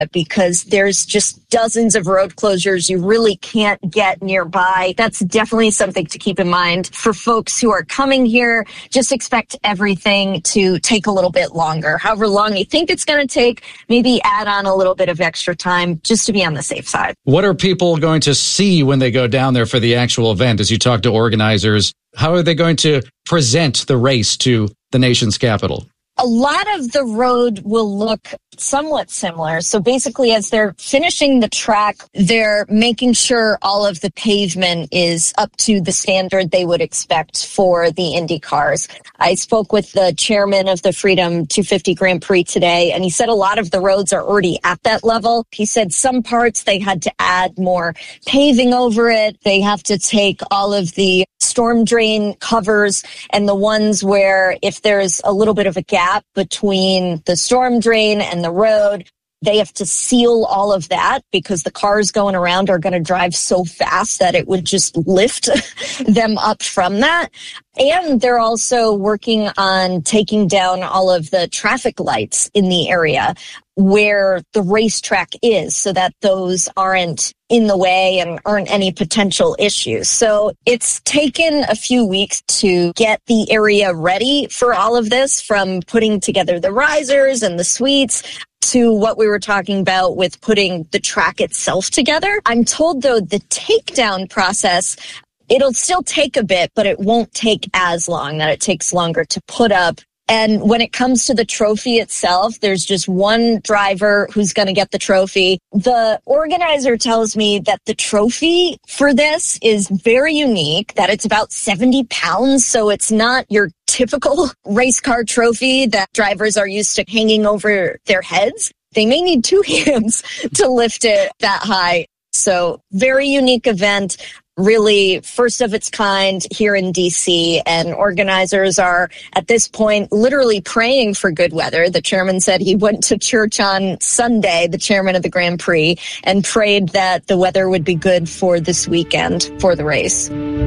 because there's just dozens of road closures. You really can't get nearby. That's definitely something to keep in mind for folks who are coming here. Just expect everything to take a little bit longer. However long you think it's going to take, maybe add on a little bit of extra time just to be on the safe side. What are people going to see when they go down there for the actual event? As you talk to organizers, how are they going to present the race to the nation's capital? A lot of the road will look somewhat similar. So basically, as they're finishing the track, they're making sure all of the pavement is up to the standard they would expect for the Indy cars. I spoke with the chairman of the Freedom 250 Grand Prix today, and he said a lot of the roads are already at that level. He said some parts they had to add more paving over it. They have to take all of the storm drain covers and the ones where if there's a little bit of a gap between the storm drain and the road, they have to seal all of that because the cars going around are going to drive so fast that it would just lift them up from that. And they're also working on taking down all of the traffic lights in the area where the racetrack is so that those aren't in the way and aren't any potential issues. So it's taken a few weeks to get the area ready for all of this, from putting together the risers and the suites to what we were talking about with putting the track itself together. I'm told, though, the takedown process, it'll still take a bit, but it won't take as long, that it takes longer to put up. And when it comes to the trophy itself, there's just one driver who's going to get the trophy. The organizer tells me that the trophy for this is very unique, that it's about 70 pounds. So it's not your typical race car trophy that drivers are used to hanging over their heads. They may need two hands to lift it that high. So very unique event. Really first of its kind here in DC, and organizers are at this point literally praying for good weather. The chairman said he went to church on Sunday, the chairman of the Grand Prix, and prayed that the weather would be good for this weekend for the race.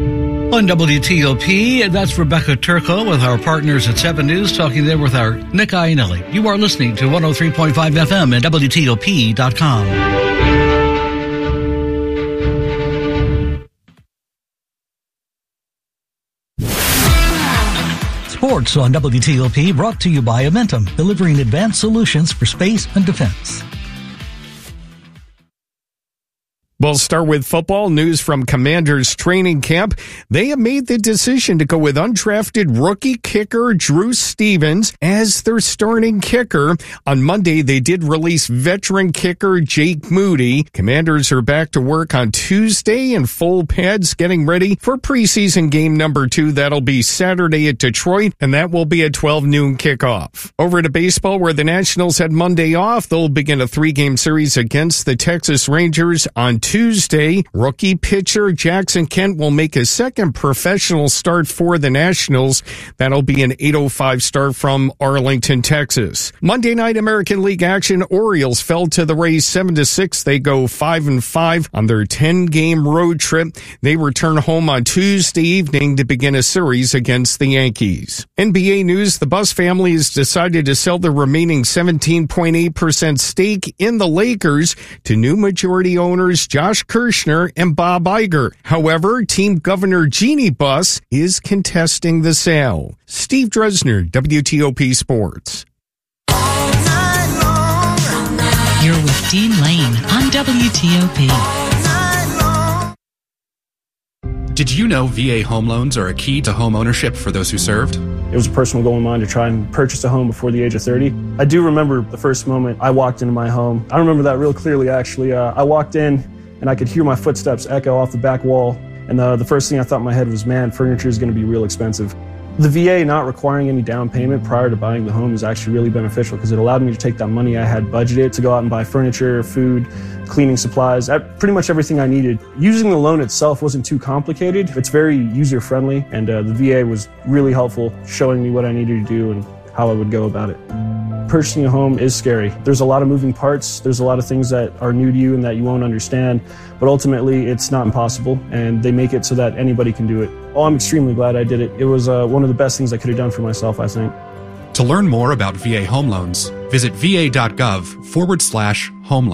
On WTOP, that's Rebecca Turco with our partners at 7 News, talking there with our Nick Iannelli. You are listening to 103.5 FM and WTOP.com. Sports on WTOP, brought to you by Amentum, delivering advanced solutions for space and defense. We'll start with football news from Commanders training camp. They have made the decision to go with undrafted rookie kicker Drew Stevens as their starting kicker. On Monday, they did release veteran kicker Jake Moody. Commanders are back to work on Tuesday in full pads, getting ready for preseason game number 2. That'll be Saturday at Detroit, and that will be a 12 noon kickoff. Over to baseball, where the Nationals had Monday off, they'll begin a 3-game series against the Texas Rangers on Tuesday. Rookie pitcher Jackson Kent will make his second professional start for the Nationals. That'll be an 8:05 start from Arlington, Texas. Monday night American League action, Orioles fell to the Rays 7-6. They go 5-5 on their 10-game road trip. They return home on Tuesday evening to begin a series against the Yankees. NBA news, the Buss family has decided to sell the remaining 17.8% stake in the Lakers to new majority owners Josh Kirshner and Bob Iger. However, team governor Jeannie Buss is contesting the sale. Steve Dresner, WTOP Sports. You're with Dean Lane on WTOP. Did you know VA home loans are a key to home ownership for those who served? It was a personal goal of mine to try and purchase a home before the age of 30. I do remember the first moment I walked into my home. I remember that real clearly, actually. I walked in and I could hear my footsteps echo off the back wall. And the first thing I thought in my head was, man, furniture is going to be real expensive. The VA not requiring any down payment prior to buying the home is actually really beneficial because it allowed me to take that money I had budgeted to go out and buy furniture, food, cleaning supplies, pretty much everything I needed. Using the loan itself wasn't too complicated. It's very user-friendly, and the VA was really helpful, showing me what I needed to do and how I would go about it. Purchasing a home is scary. There's a lot of moving parts. There's a lot of things that are new to you and that you won't understand, but ultimately it's not impossible, and they make it so that anybody can do it. Oh, I'm extremely glad I did it. It was one of the best things I could have done for myself, I think. To learn more about VA home loans, visit va.gov/home loans.